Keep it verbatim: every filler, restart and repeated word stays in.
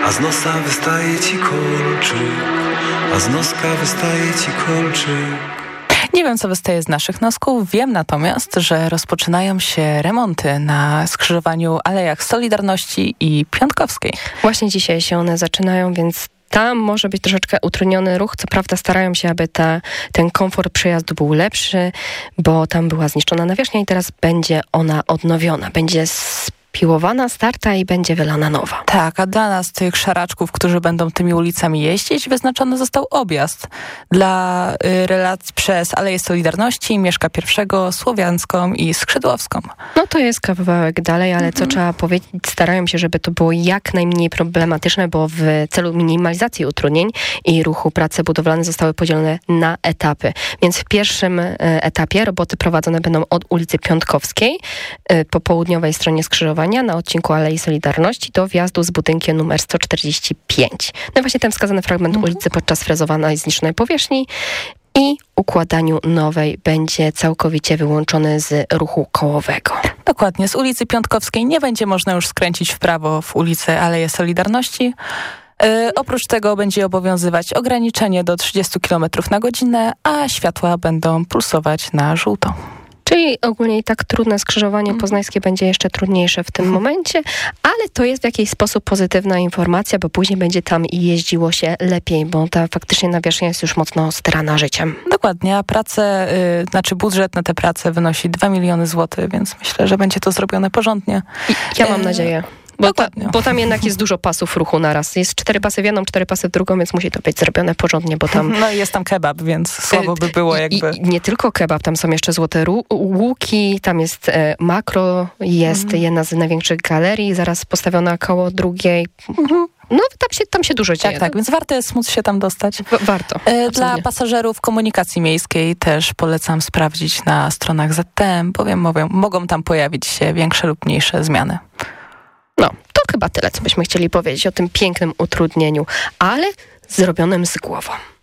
a z nosa wystaje ci kolczyk, a z noska wystaje ci kolczyk. Nie wiem, co wystaje z naszych nosków. Wiem natomiast, że rozpoczynają się remonty na skrzyżowaniu Alejach Solidarności i Piątkowskiej. Właśnie dzisiaj się one zaczynają, więc tam może być troszeczkę utrudniony ruch. Co prawda starają się, aby ta, ten komfort przejazdu był lepszy, bo tam była zniszczona nawierzchnia i teraz będzie ona odnowiona. Będzie spiłowana, starta i będzie wylana nowa. Tak, a dla nas, tych szaraczków, którzy będą tymi ulicami jeździć, wyznaczony został objazd dla y, relacji przez Aleję Solidarności, Mieszka Pierwszego, Słowiańską i Skrzydłowską. No to jest kawałek dalej, ale co trzeba powiedzieć, starają się, żeby to było jak najmniej problematyczne, bo w celu minimalizacji utrudnień i ruchu prace budowlane zostały podzielone na etapy. Więc w pierwszym e, etapie roboty prowadzone będą od ulicy Piątkowskiej e, po południowej stronie skrzyżowania na odcinku Alei Solidarności do wjazdu z budynkiem numer sto czterdzieści pięć. No i właśnie ten wskazany fragment mhm. ulicy podczas frezowanej zniszczonej powierzchni i układaniu nowej będzie całkowicie wyłączony z ruchu kołowego. Dokładnie. Z ulicy Piątkowskiej nie będzie można już skręcić w prawo w ulicę Aleję Solidarności. Yy, oprócz tego będzie obowiązywać ograniczenie do trzydzieści kilometrów na godzinę, a światła będą pulsować na żółto. Czyli ogólnie i tak trudne skrzyżowanie poznańskie będzie jeszcze trudniejsze w tym momencie, ale to jest w jakiś sposób pozytywna informacja, bo później będzie tam i jeździło się lepiej, bo ta faktycznie nawierzchnia jest już mocno sterana życiem. Dokładnie, a prace, yy, znaczy budżet na te prace wynosi dwa miliony złotych, więc myślę, że będzie to zrobione porządnie. I ja mam yy, nadzieję. Bo, ta, bo tam jednak jest dużo pasów ruchu naraz. Jest cztery pasy w jedną, cztery pasy w drugą, więc musi to być zrobione porządnie, bo tam... No i jest tam kebab, więc słabo by było jakby... I, i nie tylko kebab, tam są jeszcze złote ru- łuki, tam jest e, makro, jest mhm. jedna z największych galerii, zaraz postawiona koło drugiej... Mhm. No tam się, tam się dużo dzieje. Tak, tak, więc warto jest móc się tam dostać. W- warto. E, Dla pasażerów komunikacji miejskiej też polecam sprawdzić na stronach Z T M, bowiem mówią, mogą tam pojawić się większe lub mniejsze zmiany. No, to chyba tyle, co byśmy chcieli powiedzieć o tym pięknym utrudnieniu, ale zrobionym z głową.